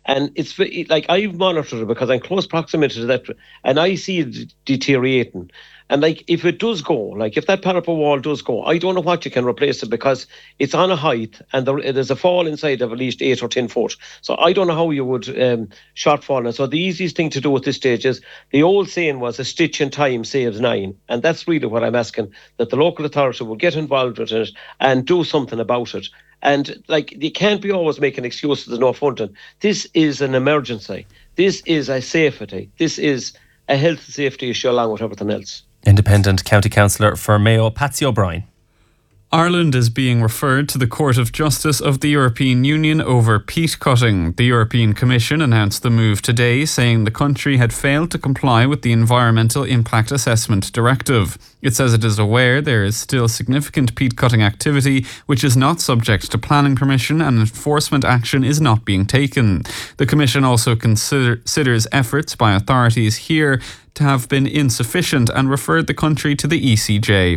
And like I've monitored it because I'm close proximity to that, and I see it deteriorating. And like if it does go, like if that parapet wall does go, I don't know what you can replace it because it's on a height and there's a fall inside of at least 8 or 10 foot. So I don't know how you would shortfall. And so the easiest thing to do at this stage is, the old saying was a stitch in time saves 9. And that's really what I'm asking, that the local authority will get involved with it and do something about it. And like, you can't be always making excuses, there's no funding. This is an emergency. This is a safety. This is a health and safety issue along with everything else. Independent County Councillor for Mayo, Patsy O'Brien. Ireland is being referred to the Court of Justice of the European Union over peat cutting. The European Commission announced the move today, saying the country had failed to comply with the Environmental Impact Assessment Directive. It says it is aware there is still significant peat cutting activity which is not subject to planning permission, and enforcement action is not being taken. The Commission also considers efforts by authorities here to have been insufficient and referred the country to the ECJ.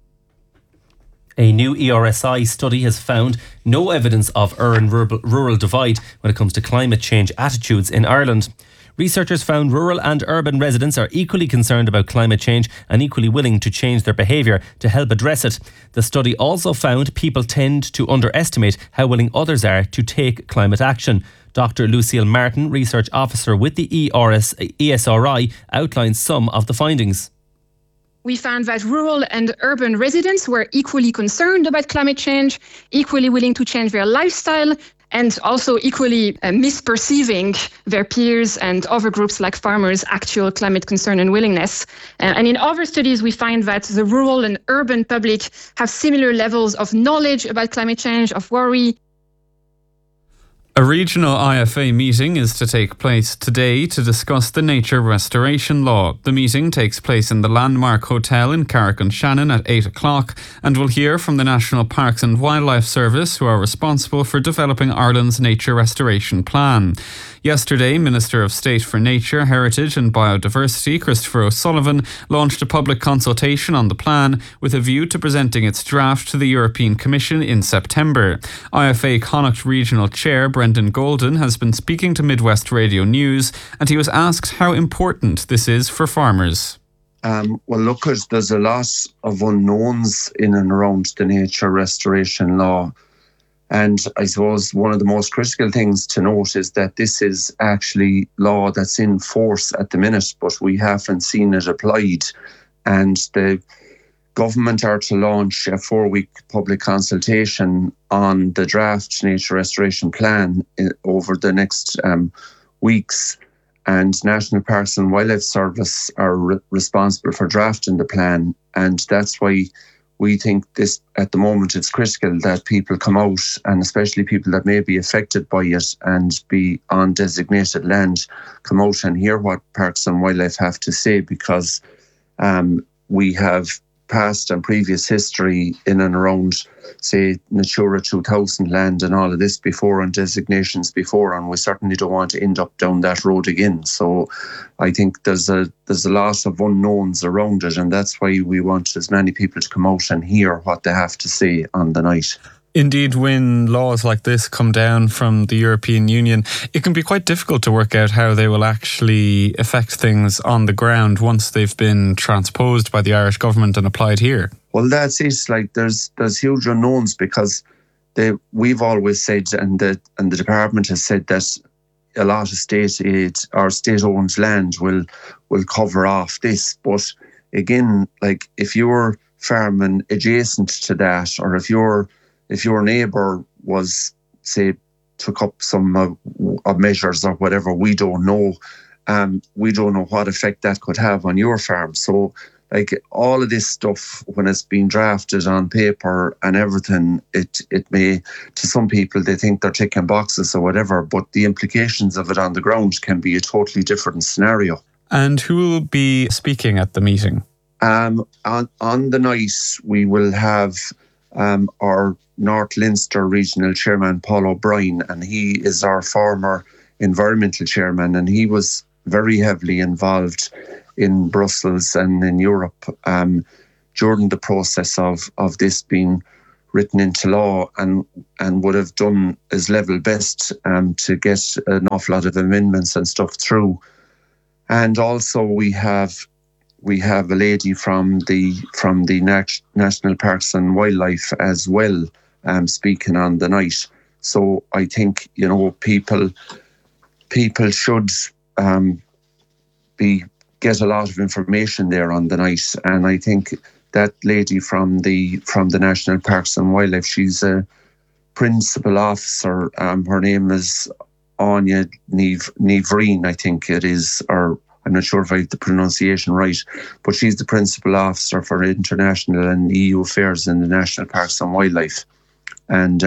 A new ERSI study has found no evidence of urban-rural divide when it comes to climate change attitudes in Ireland. Researchers found rural and urban residents are equally concerned about climate change and equally willing to change their behaviour to help address it. The study also found people tend to underestimate how willing others are to take climate action. Dr. Lucille Martin, Research Officer with the ESRI, outlines some of the findings. We found that rural and urban residents were equally concerned about climate change, equally willing to change their lifestyle, and also equally misperceiving their peers and other groups like farmers' actual climate concern and willingness. And in other studies, we find that the rural and urban public have similar levels of knowledge about climate change, of worry. A regional IFA meeting is to take place today to discuss the nature restoration law. The meeting takes place in the Landmark Hotel in Carrick-on-Shannon at 8 o'clock and will hear from the National Parks and Wildlife Service, who are responsible for developing Ireland's nature restoration plan. Yesterday, Minister of State for Nature, Heritage and Biodiversity, Christopher O'Sullivan, launched a public consultation on the plan with a view to presenting its draft to the European Commission in September. IFA Connacht Regional Chair Brendan Golden has been speaking to Midwest Radio News, and he was asked how important this is for farmers. Well, look, there's a lot of unknowns in and around the nature restoration law. And I suppose one of the most critical things to note is that this is actually law that's in force at the minute, but we haven't seen it applied. And the government are to launch a 4-week public consultation on the draft nature restoration plan over the next weeks. And National Parks and Wildlife Service are responsible for drafting the plan. And that's why we think this, at the moment, it's critical that people come out, and especially people that may be affected by it and be on designated land, come out and hear what Parks and Wildlife have to say, because we have past and previous history in and around, say, Natura 2000 land and all of this before, and designations before, and we certainly don't want to end up down that road again. So I think there's a lot of unknowns around it, and that's why we want as many people to come out and hear what they have to say on the night. Indeed, when laws like this come down from the European Union, it can be quite difficult to work out how they will actually affect things on the ground once they've been transposed by the Irish government and applied here. Well, that's it. Like, there's huge unknowns, because we've always said, and the department has said, that a lot of state aid or state-owned land will cover off this. But again, like, if you're farming adjacent to that, or if your neighbour was, say, took up some measures or whatever, we don't know. We don't know what effect that could have on your farm. So, like, all of this stuff, when it's been drafted on paper and everything, it may, to some people, they think they're ticking boxes or whatever, but the implications of it on the ground can be a totally different scenario. And who will be speaking at the meeting? On the night, we will have our North Leinster Regional Chairman, Paul O'Brien, and he is our former environmental chairman, and he was very heavily involved in Brussels and in Europe during the process of this being written into law and would have done his level best to get an awful lot of amendments and stuff through. And also we have a lady from the National Parks and Wildlife as well, speaking on the night. So I think, people should get a lot of information there on the night. And I think that lady from the National Parks and Wildlife, she's a principal officer. Her name is Anya Nivreen, I think it is, or I'm not sure if I have the pronunciation right, but she's the principal officer for international and EU affairs in the National Parks and Wildlife. And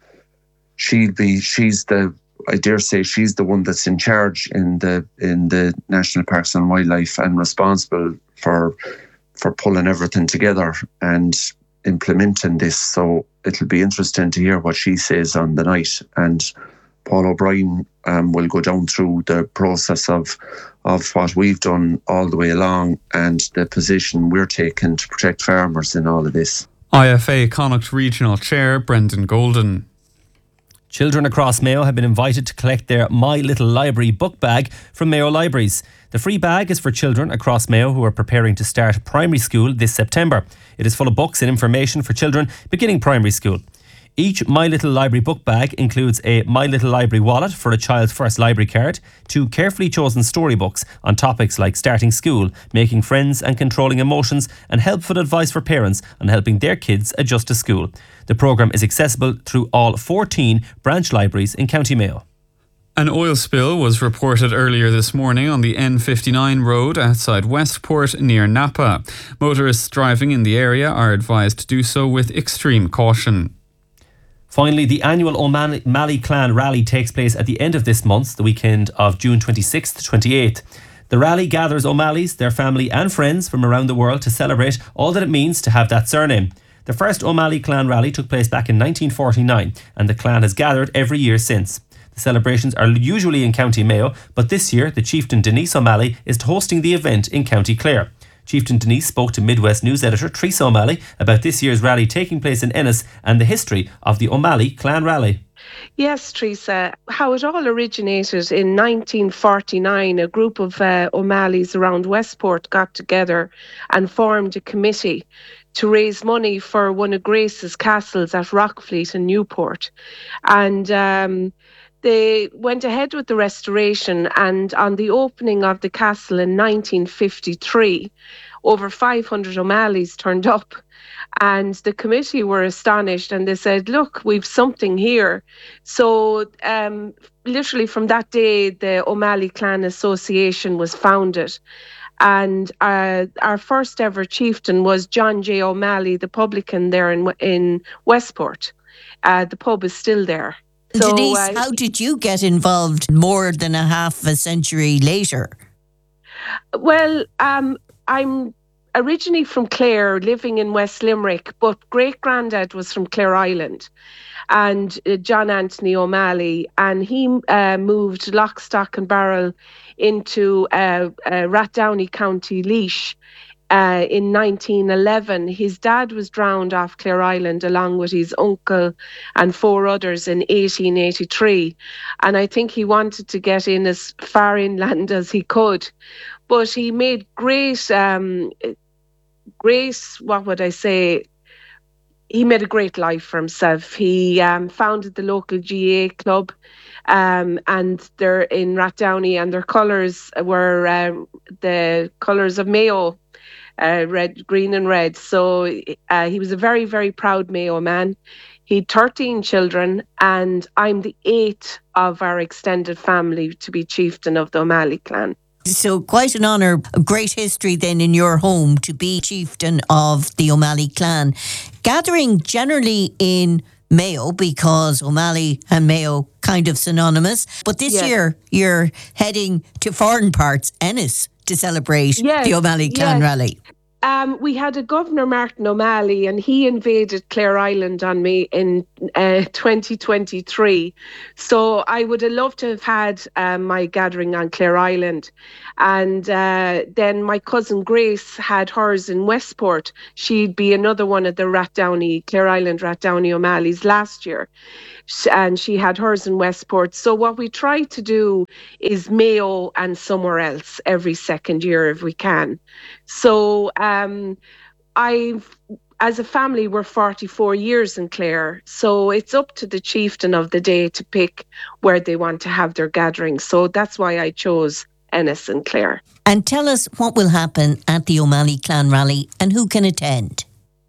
I dare say she's the one that's in charge in the National Parks and Wildlife and responsible for pulling everything together and implementing this. So it'll be interesting to hear what she says on the night. And Paul O'Brien will go down through the process of what we've done all the way along and the position we're taking to protect farmers in all of this. IFA Connacht Regional Chair Brendan Golden. Children across Mayo have been invited to collect their My Little Library book bag from Mayo Libraries. The free bag is for children across Mayo who are preparing to start primary school this September. It is full of books and information for children beginning primary school. Each My Little Library book bag includes a My Little Library wallet for a child's first library card, 2 carefully chosen storybooks on topics like starting school, making friends and controlling emotions, and helpful advice for parents on helping their kids adjust to school. The programme is accessible through all 14 branch libraries in County Mayo. An oil spill was reported earlier this morning on the N59 road outside Westport near Napa. Motorists driving in the area are advised to do so with extreme caution. Finally, the annual O'Malley Clan Rally takes place at the end of this month, the weekend of June 26th to 28th. The rally gathers O'Malleys, their family and friends from around the world to celebrate all that it means to have that surname. The first O'Malley Clan Rally took place back in 1949 and the clan has gathered every year since. The celebrations are usually in County Mayo, but this year the chieftain Denise O'Malley is hosting the event in County Clare. Chieftain Denise spoke to Midwest News editor Teresa O'Malley about this year's rally taking place in Ennis and the history of the O'Malley Clan Rally. Yes, Teresa. How it all originated in 1949, a group of O'Malleys around Westport got together and formed a committee to raise money for one of Grace's castles at Rockfleet in Newport. And they went ahead with the restoration, and on the opening of the castle in 1953, over 500 O'Malleys turned up, and the committee were astonished and they said, look, we've something here. So literally from that day, the O'Malley Clan Association was founded. And our first ever chieftain was John J. O'Malley, the publican there in Westport. The pub is still there. So, Denise, how did you get involved more than a half a century later? Well, I'm originally from Clare, living in West Limerick, but great-granddad was from Clare Island, and John Anthony O'Malley, and he moved lock, stock and barrel into Rathdowney, County Laois. In 1911, his dad was drowned off Clare Island along with his uncle and 4 others in 1883. And I think he wanted to get in as far inland as he could. But he made great, he made a great life for himself. He founded the local GA club, and they're in Rathdowney, and their colours were the colours of Mayo. Red, green and red. So he was a very, very proud Mayo man. He had 13 children, and I'm the 8th of our extended family to be chieftain of the O'Malley clan. So quite an honour, a great history then in your home to be chieftain of the O'Malley clan. Gathering generally in Mayo, because O'Malley and Mayo kind of synonymous. But this year you're heading to foreign parts, Ennis, to celebrate the O'Malley Clan Rally. We had a Governor, Martin O'Malley, and he invaded Clare Island on me in 2023. So I would have loved to have had my gathering on Clare Island. And then my cousin Grace had hers in Westport. She'd be another one of the Clare Island Rathdowney O'Malley's last year. And she had hers in Westport. So what we try to do is Mayo and somewhere else every second year if we can. So as a family, we're 44 years in Clare, so it's up to the chieftain of the day to pick where they want to have their gathering. So that's why I chose Ennis and Clare. And tell us what will happen at the O'Malley Clan Rally and who can attend.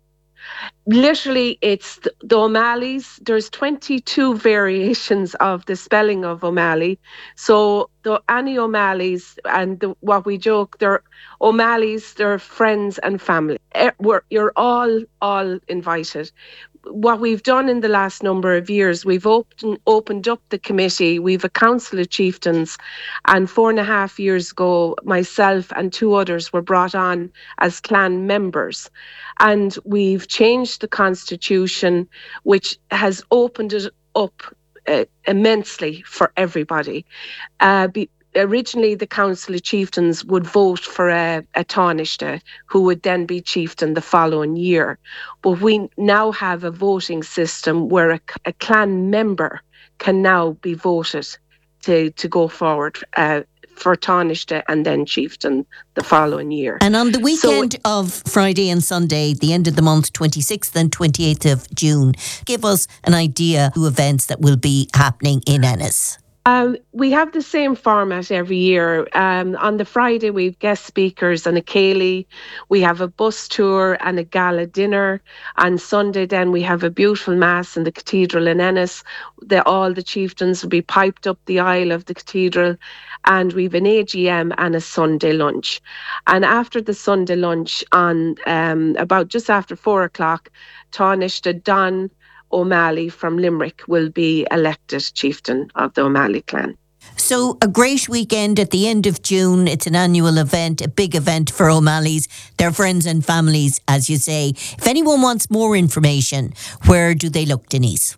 Literally, it's the O'Malleys. There's 22 variations of the spelling of O'Malley. So the Annie O'Malleys, and what we joke, they're O'Malleys, they're friends and family. You're all invited. What we've done in the last number of years, we've opened up the committee. We've a council of chieftains, and 4.5 years ago, myself and 2 others were brought on as clan members. And we've changed the constitution, which has opened it up immensely for everybody. Originally, the Council of Chieftains would vote for a Taoiseach who would then be chieftain the following year. But we now have a voting system where a clan member can now be voted to go forward for Taoiseach and then chieftain the following year. And on the weekend of Friday and Sunday, the end of the month, 26th and 28th of June, give us an idea of events that will be happening in Ennis. We have the same format every year. On the Friday, we have guest speakers and a ceilidh. We have a bus tour and a gala dinner. On Sunday, then, we have a beautiful mass in the cathedral in Ennis. All the chieftains will be piped up the aisle of the cathedral. And we have an AGM and a Sunday lunch. And after the Sunday lunch, on about just after 4 o'clock, Taoiseach Don O'Malley from Limerick will be elected chieftain of the O'Malley clan. So a great weekend at the end of June. It's an annual event, a big event for O'Malleys, their friends and families, as you say. If anyone wants more information, where do they look, Denise?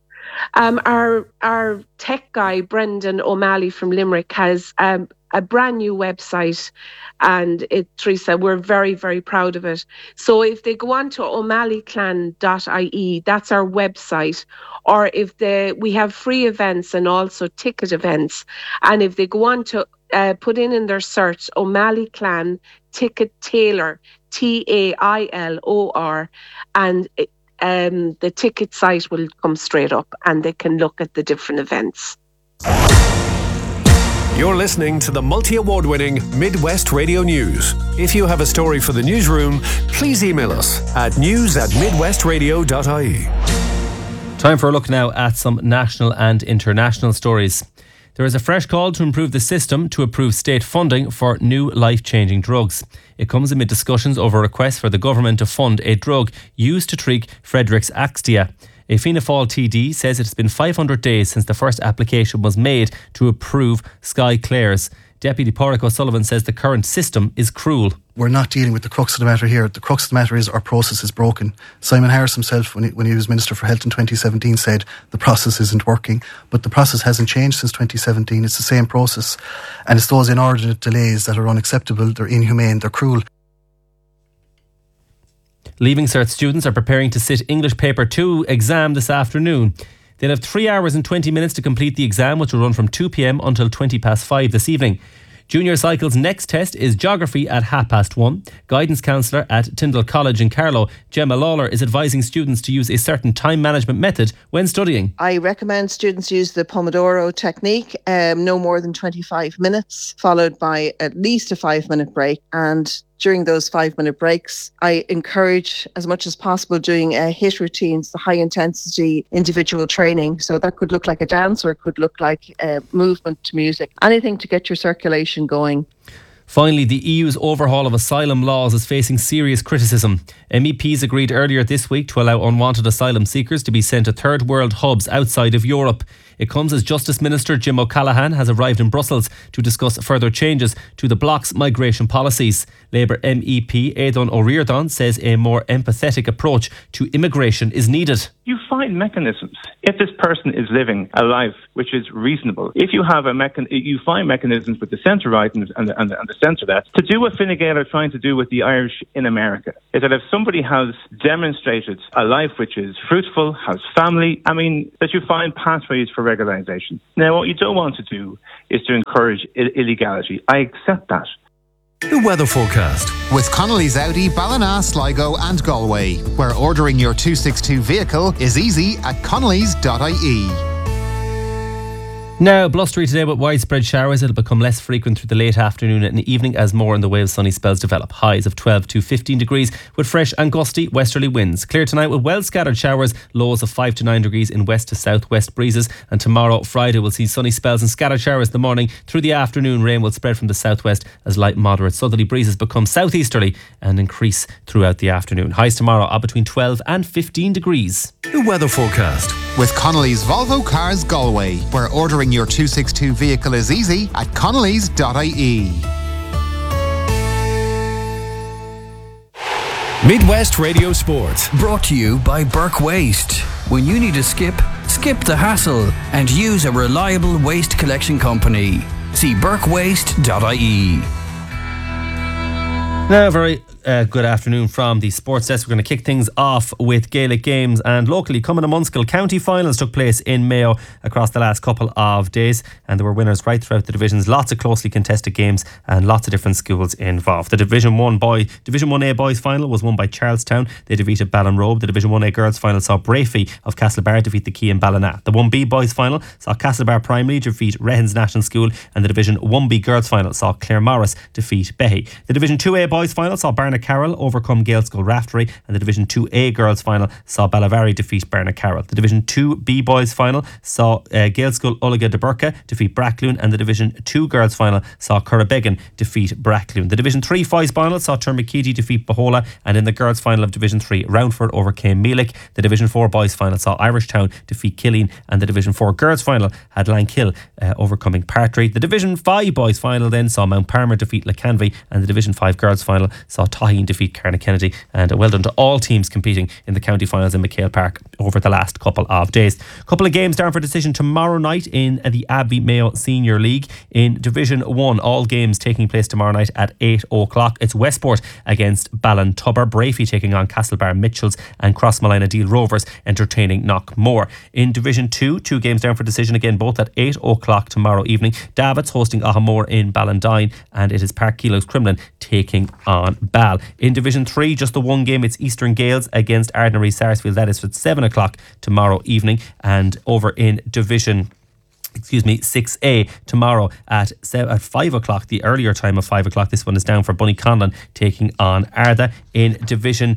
Our tech guy, Brendan O'Malley from Limerick, has a brand new website, and Teresa, we're very, very proud of it. So if they go on to o'malleyclan.ie, that's our website, or if we have free events and also ticket events, and if they go on to put in their search O'Malley Clan Ticket Tailor, TAILOR, and the ticket site will come straight up and they can look at the different events. You're listening to the multi-award-winning Midwest Radio News. If you have a story for the newsroom, please email us at news@midwestradio.ie. Time for a look now at some national and international stories. There is a fresh call to improve the system to approve state funding for new life-changing drugs. It comes amid discussions over requests for the government to fund a drug used to treat Friedreich's Ataxia. A Fianna Fáil TD says it's been 500 days since the first application was made to approve Skyclares. Deputy Pádraig O'Sullivan says the current system is cruel. We're not dealing with the crux of the matter here. The crux of the matter is our process is broken. Simon Harris himself, when he was Minister for Health in 2017, said the process isn't working. But the process hasn't changed since 2017. It's the same process. And it's those inordinate delays that are unacceptable, they're inhumane, they're cruel. Leaving Cert students are preparing to sit English Paper 2 exam this afternoon. They'll have 3 hours and 20 minutes to complete the exam, which will run from 2 p.m. until 5:20 this evening. Junior Cycle's next test is geography at 1:30. Guidance counsellor at Tyndall College in Carlow, Gemma Lawler, is advising students to use a certain time management method when studying. I recommend students use the Pomodoro technique, no more than 25 minutes, followed by at least a 5-minute break. And during those 5-minute breaks, I encourage as much as possible doing HIIT routines, the high intensity individual training. So that could look like a dance or it could look like movement to music, anything to get your circulation going. Finally, the EU's overhaul of asylum laws is facing serious criticism. MEPs agreed earlier this week to allow unwanted asylum seekers to be sent to third world hubs outside of Europe. It comes as Justice Minister Jim O'Callaghan has arrived in Brussels to discuss further changes to the bloc's migration policies. Labour MEP Aidan O'Riordan says a more empathetic approach to immigration is needed. you find mechanisms. If this person is living a life which is reasonable, if you have you find mechanisms with the centre right and the centre left to do what Fine Gael are trying to do with the Irish in America. Is that if somebody has demonstrated a life which is fruitful, has family, that you find pathways for regularisation. Now, what you don't want to do is to encourage illegality. I accept that. The weather forecast with Connolly's Audi, Ballina, Sligo and Galway, where ordering your 262 vehicle is easy at connellys.ie. Now, blustery today with widespread showers. It'll become less frequent through the late afternoon and evening as more in the way of sunny spells develop. Highs of 12 to 15 degrees with fresh and gusty westerly winds. Clear tonight with well scattered showers. Lows of 5 to 9 degrees in west to southwest breezes. And tomorrow, Friday, we'll see sunny spells and scattered showers in the morning. Through the afternoon, rain will spread from the southwest as light moderate southerly breezes become southeasterly and increase throughout the afternoon. Highs tomorrow are between 12 and 15 degrees. The weather forecast with Connolly's Volvo Cars Galway, where ordering your 262 vehicle is easy at connellys.ie. Midwest Radio Sport. Brought to you by Burke Waste. When you need to skip the hassle and use a reliable waste collection company. See burkewaste.ie. Now, very good afternoon from the Sports Desk. We're going to kick things off with Gaelic games, and locally, Cumann and Munskill county finals took place in Mayo across the last couple of days, and there were winners right throughout the divisions. Lots of closely contested games and lots of different schools involved. The Division 1A boys final was won by Charlestown. They defeated Ballinrobe. The Division 1A girls final saw Brafey of Castlebar defeat the Key in Ballina. The 1B boys final saw Castlebar Primary defeat Rehens National School, and the Division 1B girls final saw Claremorris defeat Behy. The Division 2A boys final saw Carroll overcome Gaelscoil Raftery, and the Division 2A girls final saw Ballavary defeat Carroll. The Division 2B boys final saw Gaelscoil Ullaga de Burka defeat Brackloon, and the Division 2 girls final saw Currabegan defeat Brackloon. The Division 3 boys final saw Turmakidi defeat Bahola, and in the girls final of Division 3, Roundford overcame Meelick. The Division 4 boys final saw Irishtown defeat Killeen, and the Division 4 girls final had Lankill overcoming Partry. The Division 5 boys final then saw Mount Palmer defeat Lacanvy, and the Division 5 girls final saw Taheen defeat Carna Kennedy. And well done to all teams competing in the county finals in McHale Park over the last couple of days. Couple of games down for decision tomorrow night in the Abbey Mayo Senior League. In Division 1, all games taking place tomorrow night at 8 o'clock. It's Westport against Ballintubber, Brafey taking on Castlebar Mitchells, and Crossmalina Deal Rovers entertaining Knockmore. In Division 2, 2 games down for decision again, both at 8 o'clock tomorrow evening. Davitts hosting Ahamore in Ballandine, and it is Park Keelo's Crumlin taking on Ball. In Division 3, just the one game, it's Eastern Gales against Ardnary Sarsfield. That is at 7 o'clock tomorrow evening. And over in Division 6A tomorrow at 5 o'clock, the earlier time of 5 o'clock. This one is down for Bunnyconlon taking on Arda. In Division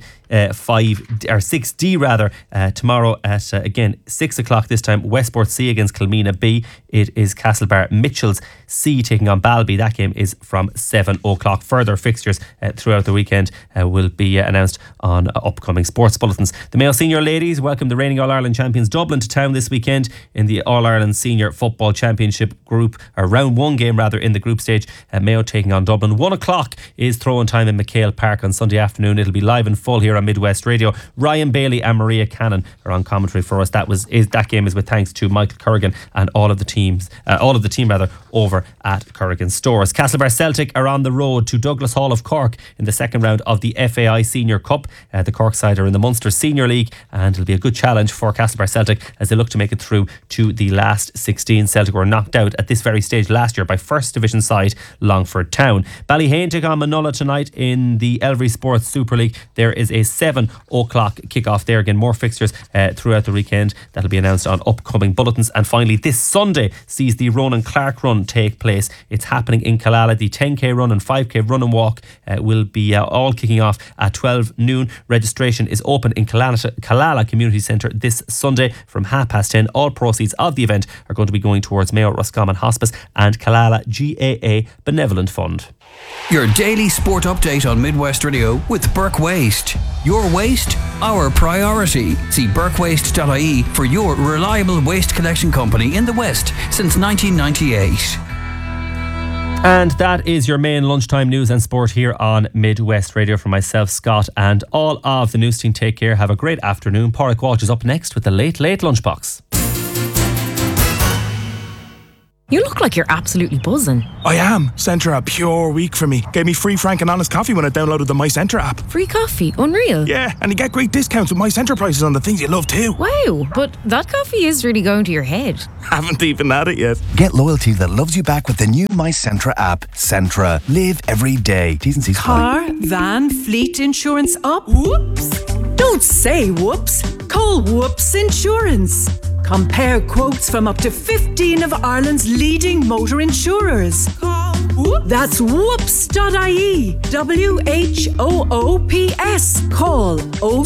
6D rather, tomorrow at again 6 o'clock this time, Westport C against Kilmena B. It is Castlebar Mitchells C taking on Balby. That game is from 7 o'clock. Further fixtures throughout the weekend will be announced on upcoming sports bulletins. The Mayo Senior Ladies welcome the reigning All-Ireland champions Dublin to town this weekend in the All-Ireland Senior Football Championship group, or round one game rather, in the group stage. Mayo taking on Dublin. 1 o'clock is throw-in time in McHale Park on Sunday afternoon. It'll be live and full here on Midwest Radio. Ryan Bailey and Maria Cannon are on commentary for us. That game is with thanks to Michael Currigan and all of the team over at Currigan Stores. Castlebar Celtic are on the road to Douglas Hall of Cork in the second round of the FAI Senior Cup. The Cork side are in the Munster Senior League, and it'll be a good challenge for Castlebar Celtic as they look to make it through to the last 16. Celtic were knocked out at this very stage last year by First Division side Longford Town. Ballyhane take on Manola tonight in the Elvery Sports Super League. There is a 7 o'clock kickoff there. Again, more fixtures throughout the weekend that'll be announced on upcoming bulletins. And finally, this Sunday sees the Ronan Clark Run take place. It's happening in Killala. The 10k run and 5k run and walk will be all kicking off at 12 noon. Registration is open in Killala Community Centre this Sunday from 10:30. All proceeds of the event are going to be going towards Mayo Roscommon Hospice and Killala GAA Benevolent Fund. Your daily sport update on Midwest Radio with Burke Waste. Your waste, our priority. See burkewaste.ie for your reliable waste collection company in the West since 1998. And that is your main lunchtime news and sport here on Midwest Radio. From myself, Scott, and all of the news team, take care. Have a great afternoon. Pádraig Walsh is up next with the Late Late Lunchbox. You look like you're absolutely buzzing. I am. Centre a pure week for me. Gave me free Frank and Honest coffee when I downloaded the My Centre app. Free coffee? Unreal. Yeah, and you get great discounts with My Centre prices on the things you love too. Wow, but that coffee is really going to your head. Haven't even had it yet. Get loyalty that loves you back with the new My Centre app. Centra. Live every day. T's and C's. Car, van, fleet insurance up. Whoops. Don't say whoops. Call Whoops Insurance. Compare quotes from up to 15 of Ireland's leading motor insurers. Call Whoops. That's whoops.ie. WHOOPS. Call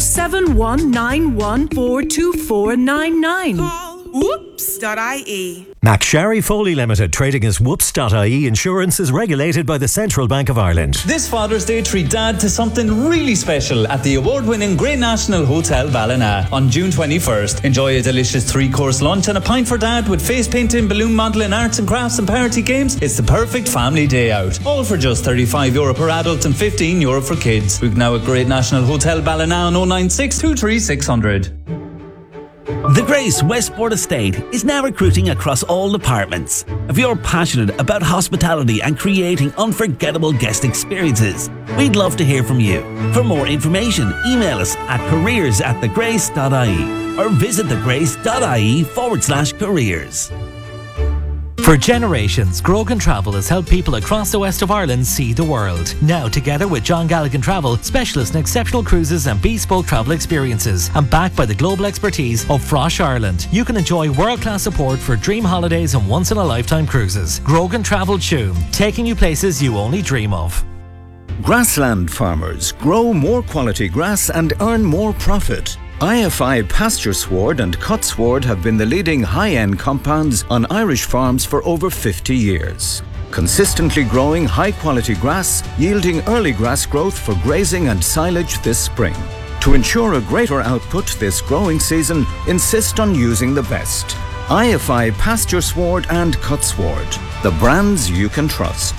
07191424499. Call whoops.ie. McSharry Foley Limited, trading as Whoops.ie Insurance, is regulated by the Central Bank of Ireland. This Father's Day, treat Dad to something really special at the award-winning Great National Hotel Ballina on June 21st. Enjoy a delicious 3-course lunch and a pint for Dad with face painting, balloon modelling, arts and crafts and party games. It's the perfect family day out. All for just €35 per adult and €15 for kids. Book now at Great National Hotel Ballina on 096 23 600. The Grace Westport Estate is now recruiting across all departments. If you're passionate about hospitality and creating unforgettable guest experiences, we'd love to hear from you. For more information, email us at careers@thegrace.ie or visit thegrace.ie/careers. For generations, Grogan Travel has helped people across the west of Ireland see the world. Now, together with John Galligan Travel, specialists in exceptional cruises and bespoke travel experiences, and backed by the global expertise of Frosh Ireland, you can enjoy world-class support for dream holidays and once-in-a-lifetime cruises. Grogan Travel Tuam, taking you places you only dream of. Grassland farmers grow more quality grass and earn more profit. IFI Pasture Sward and Cut Sward have been the leading high-end compounds on Irish farms for over 50 years. Consistently growing high-quality grass, yielding early grass growth for grazing and silage this spring. To ensure a greater output this growing season, insist on using the best. IFI Pasture Sward and Cut Sward, the brands you can trust.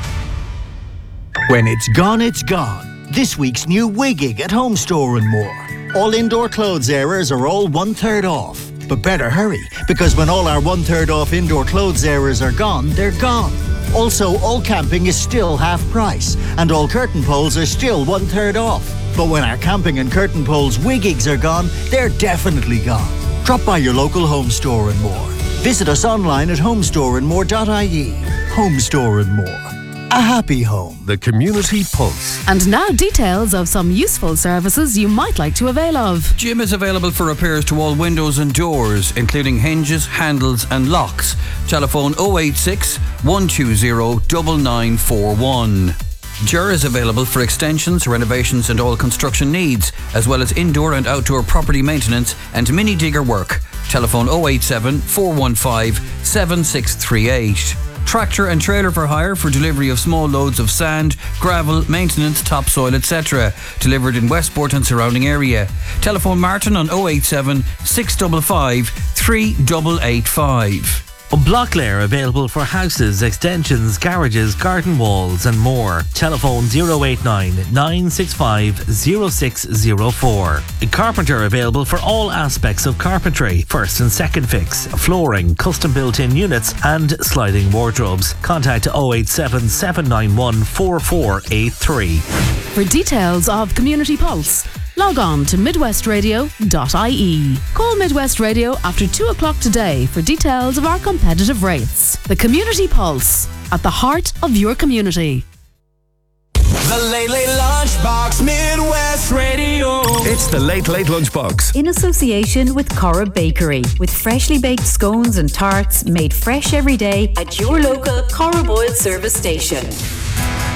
When it's gone, it's gone. This week's new Wiggig at Home Store and More. All indoor clothes areas are all 1/3 off. But better hurry, because when all our 1/3 off indoor clothes areas are gone, they're gone. Also, all camping is still half price, and all curtain poles are still 1/3 off. But when our camping and curtain poles Wiggigs are gone, they're definitely gone. Drop by your local Home Store and More. Visit us online at homestoreandmore.ie. Home Store and More. A happy home. The Community Pulse. And now details of some useful services you might like to avail of. Jim is available for repairs to all windows and doors, including hinges, handles and locks. Telephone 086 120 9941. Ger is available for extensions, renovations and all construction needs, as well as indoor and outdoor property maintenance and mini digger work. Telephone 087 415 7638. Tractor and trailer for hire for delivery of small loads of sand, gravel, maintenance, topsoil, etc. Delivered in Westport and surrounding area. Telephone Martin on 087 655 3885. Blocklayer available for houses, extensions, garages, garden walls and more. Telephone 089 965 0604. Carpenter available for all aspects of carpentry. First and second fix, flooring, custom built-in units and sliding wardrobes. Contact 087 791 4483. For details of Community Pulse, log on to midwestradio.ie. Call Midwest Radio after 2 o'clock today for details of our competitive rates. The Community Pulse, at the heart of your community. The Late Late Lunchbox, Midwest Radio. It's the Late Late Lunchbox. In association with Cora Bakery, with freshly baked scones and tarts made fresh every day at your local Cora Boyle service station.